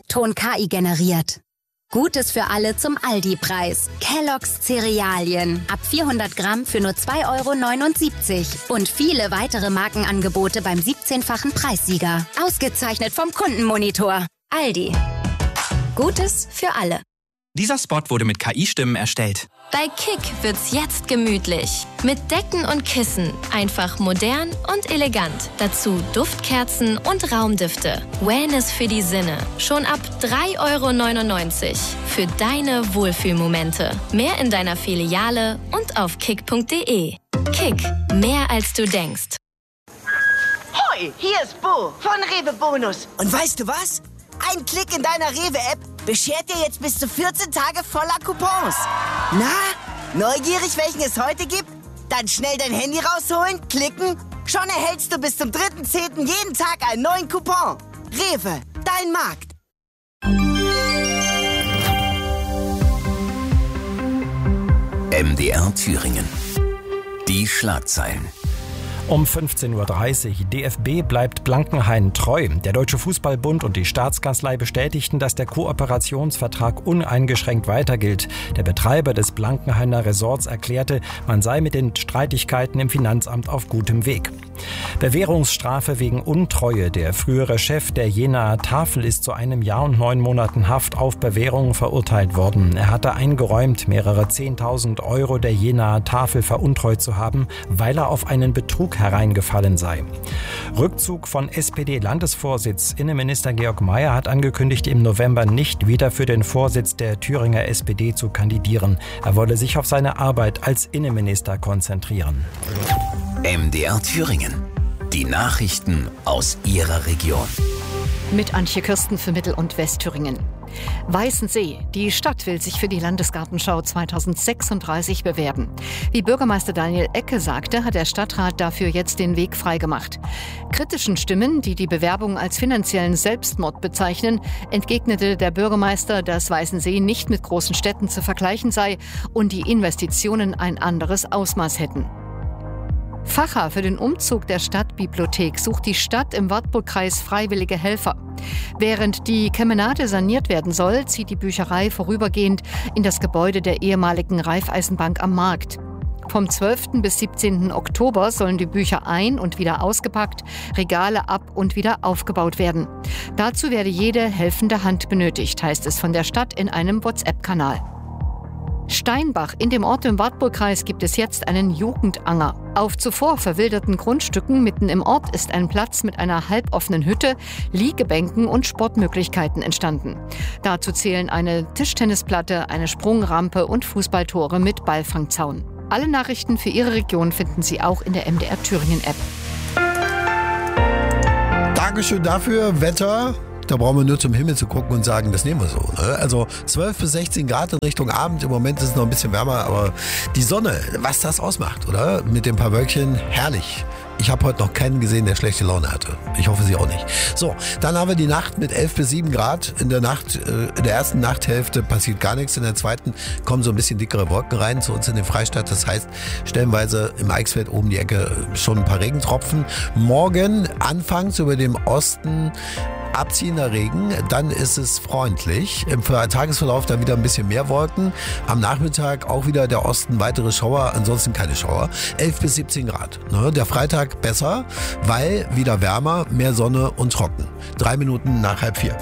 Ton KI generiert. Gutes für alle zum Aldi-Preis. Kellogg's Cerealien. Ab 400 Gramm für nur 2,79 €. Und viele weitere Markenangebote beim 17-fachen Preissieger. Ausgezeichnet vom Kundenmonitor. Aldi. Gutes für alle. Dieser Spot wurde mit KI-Stimmen erstellt. Bei Kick wird's jetzt gemütlich. Mit Decken und Kissen. Einfach modern und elegant. Dazu Duftkerzen und Raumdüfte. Wellness für die Sinne. Schon ab 3,99 € für deine Wohlfühlmomente. Mehr in deiner Filiale und auf kick.de. Kick. Mehr als du denkst. Hoi, hier ist Bo von Rewe Bonus. Und weißt du was? Ein Klick in deiner Rewe-App beschert dir jetzt bis zu 14 Tage voller Coupons. Na, neugierig, welchen es heute gibt? Dann schnell dein Handy rausholen, klicken. Schon erhältst du bis zum 3.10. jeden Tag einen neuen Coupon. Rewe, dein Markt. MDR Thüringen. Die Schlagzeilen. Um 15:30 Uhr. DFB bleibt Blankenhain treu. Der Deutsche Fußballbund und die Staatskanzlei bestätigten, dass der Kooperationsvertrag uneingeschränkt weiter gilt. Der Betreiber des Blankenhainer Resorts erklärte, man sei mit den Streitigkeiten im Finanzamt auf gutem Weg. Bewährungsstrafe wegen Untreue. Der frühere Chef der Jenaer Tafel ist zu 1 Jahr und 9 Monaten Haft auf Bewährung verurteilt worden. Er hatte eingeräumt, mehrere 10.000 € der Jenaer Tafel veruntreut zu haben, weil er auf einen Betrug hereingefallen sei. Rückzug von SPD-Landesvorsitz. Innenminister Georg Mayer hat angekündigt, im November nicht wieder für den Vorsitz der Thüringer SPD zu kandidieren. Er wolle sich auf seine Arbeit als Innenminister konzentrieren. MDR Thüringen. Die Nachrichten aus Ihrer Region. Mit Antje Kirsten für Mittel- und Westthüringen. Weißensee. Die Stadt will sich für die Landesgartenschau 2036 bewerben. Wie Bürgermeister Daniel Ecke sagte, hat der Stadtrat dafür jetzt den Weg freigemacht. Kritischen Stimmen, die die Bewerbung als finanziellen Selbstmord bezeichnen, entgegnete der Bürgermeister, dass Weißensee nicht mit großen Städten zu vergleichen sei und die Investitionen ein anderes Ausmaß hätten. Facher für den Umzug der Stadtbibliothek sucht die Stadt im Wartburgkreis freiwillige Helfer. Während die Kemenate saniert werden soll, zieht die Bücherei vorübergehend in das Gebäude der ehemaligen Raiffeisenbank am Markt. Vom 12. bis 17. Oktober sollen die Bücher ein- und wieder ausgepackt, Regale ab- und wieder aufgebaut werden. Dazu werde jede helfende Hand benötigt, heißt es von der Stadt in einem WhatsApp-Kanal. Steinbach. In dem Ort im Wartburgkreis gibt es jetzt einen Jugendanger. Auf zuvor verwilderten Grundstücken mitten im Ort ist ein Platz mit einer halboffenen Hütte, Liegebänken und Sportmöglichkeiten entstanden. Dazu zählen eine Tischtennisplatte, eine Sprungrampe und Fußballtore mit Ballfangzaun. Alle Nachrichten für Ihre Region finden Sie auch in der MDR Thüringen App. Dankeschön dafür. Wetter. Da brauchen wir nur zum Himmel zu gucken und sagen, das nehmen wir so. Ne? Also 12 bis 16 Grad in Richtung Abend. Im Moment ist es noch ein bisschen wärmer, aber die Sonne, was das ausmacht, oder? Mit den paar Wölkchen, herrlich. Ich habe heute noch keinen gesehen, der schlechte Laune hatte. Ich hoffe, Sie auch nicht. So, dann haben wir die Nacht mit 11 bis 7 Grad. In der ersten Nachthälfte passiert gar nichts. In der zweiten kommen so ein bisschen dickere Wolken rein zu uns in den Freistaat. Das heißt, stellenweise im Eichsfeld oben die Ecke schon ein paar Regentropfen. Morgen anfangs über dem Osten abziehender Regen, dann ist es freundlich. Im Tagesverlauf dann wieder ein bisschen mehr Wolken. Am Nachmittag auch wieder der Osten weitere Schauer, ansonsten keine Schauer. 11 bis 17 Grad. Der Freitag besser, weil wieder wärmer, mehr Sonne und trocken. 3 Minuten nach 3:30.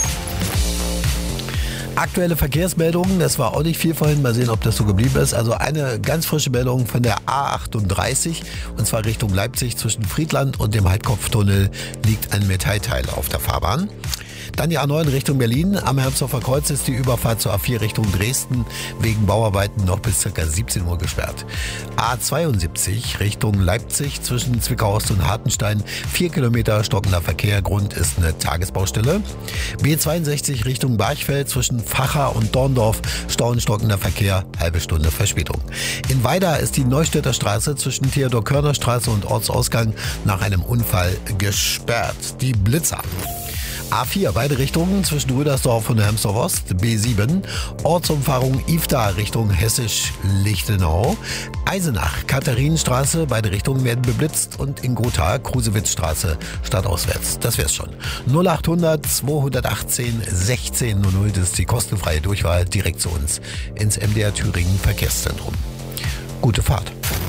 Aktuelle Verkehrsmeldungen, das war auch nicht viel vorhin, mal sehen, ob das so geblieben ist. Also eine ganz frische Meldung von der A38 und zwar Richtung Leipzig zwischen Friedland und dem Heidkopftunnel liegt ein Metallteil auf der Fahrbahn. Dann die A9 Richtung Berlin. Am Hermsdorfer Kreuz ist die Überfahrt zur A4 Richtung Dresden wegen Bauarbeiten noch bis ca. 17 Uhr gesperrt. A72 Richtung Leipzig zwischen Zwickau Ost und Hartenstein. 4 Kilometer stockender Verkehr. Grund ist eine Tagesbaustelle. B62 Richtung Barchfeld zwischen Vacha und Dorndorf. Stau und stockender Verkehr. Halbe Stunde Verspätung. In Weida ist die Neustädter Straße zwischen Theodor-Körner-Straße und Ortsausgang nach einem Unfall gesperrt. Die Blitzer. A4, beide Richtungen zwischen Rüdersdorf und Helmsdorf Ost. B7, Ortsumfahrung Ifda Richtung Hessisch-Lichtenau. Eisenach, Katharinenstraße, beide Richtungen werden beblitzt. Und in Gotha, Krusewitzstraße, stadtauswärts. Das wär's schon. 0800 218 1600, das ist die kostenfreie Durchwahl direkt zu uns ins MDR Thüringen Verkehrszentrum. Gute Fahrt.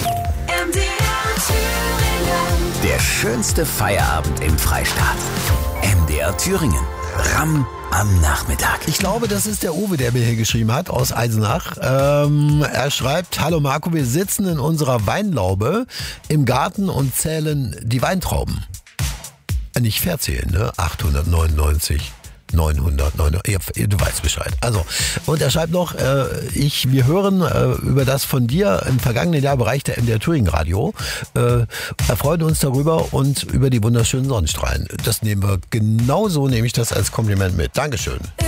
Der schönste Feierabend im Freistaat. MDR Thüringen. Ram am Nachmittag. Ich glaube, das ist der Uwe, der mir hier geschrieben hat, aus Eisenach. Er schreibt, hallo Marco, wir sitzen in unserer Weinlaube im Garten und zählen die Weintrauben. Nicht verzählen, ne? 899. 900, du weißt Bescheid. Also, und er schreibt noch, wir hören über das von dir im vergangenen Jahr Bereich der MDR Thüringen Radio, erfreuen uns darüber und über die wunderschönen Sonnenstrahlen. Das nehmen wir genauso, nehme ich das als Kompliment mit. Dankeschön.